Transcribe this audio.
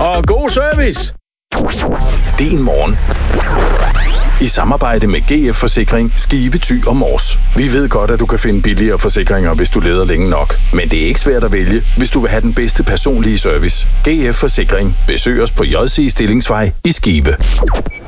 Og god service. Din morgen. I samarbejde med GF Forsikring, Skive, Thy og Mors. Vi ved godt, at du kan finde billigere forsikringer, hvis du leder længe nok. Men det er ikke svært at vælge, hvis du vil have den bedste personlige service. GF Forsikring. Besøg os på JC Stillingsvej i Skive.